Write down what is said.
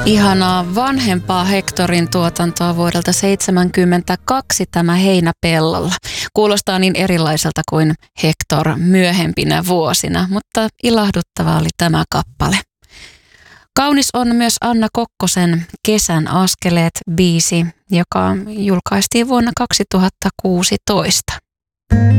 Ihanaa vanhempaa Hectorin tuotantoa vuodelta 1972 tämä Heinäpellolla. Kuulostaa niin erilaiselta kuin Hector myöhempinä vuosina, mutta ilahduttava oli tämä kappale. Kaunis on myös Anna Kokkosen Kesän askeleet -biisi, joka julkaistiin vuonna 2016.